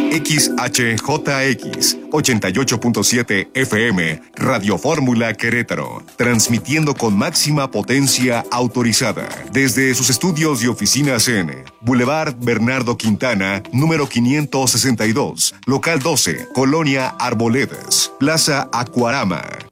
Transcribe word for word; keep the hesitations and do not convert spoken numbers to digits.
X H J X ochenta y ocho punto siete F M, Radio Fórmula Querétaro, transmitiendo con máxima potencia autorizada desde sus estudios y oficinas en Boulevard Bernardo Quintana, número quinientos sesenta y dos, local doce, Colonia Arboledas, Plaza Acuarama,